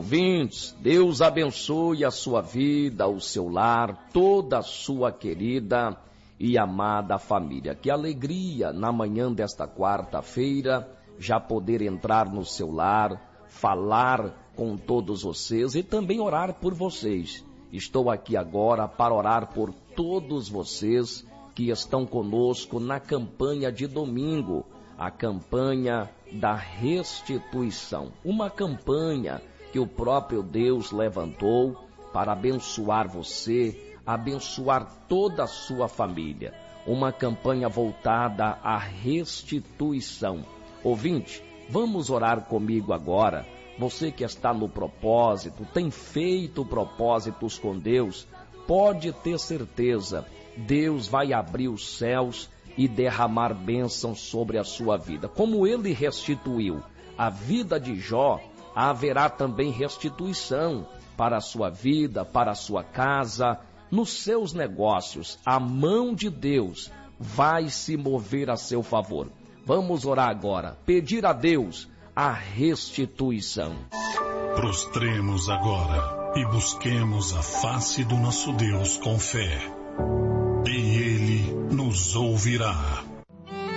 ouvintes, Deus abençoe a sua vida, o seu lar, toda a sua querida e amada família. Que alegria na manhã desta quarta-feira já poder entrar no seu lar, falar com todos vocês e também orar por vocês. Estou aqui agora para orar por todos vocês que estão conosco na campanha de domingo, a campanha da restituição. Uma campanha que o próprio Deus levantou para abençoar você, abençoar toda a sua família. Uma campanha voltada à restituição. Ouvinte, vamos orar comigo agora. Você que está no propósito, tem feito propósitos com Deus, pode ter certeza, Deus vai abrir os céus e derramar bênçãos sobre a sua vida. Como Ele restituiu a vida de Jó, haverá também restituição para a sua vida, para a sua casa, nos seus negócios. A mão de Deus vai se mover a seu favor. Vamos orar agora, pedir a Deus a restituição. Prostremos agora e busquemos a face do nosso Deus com fé. E Ele nos ouvirá.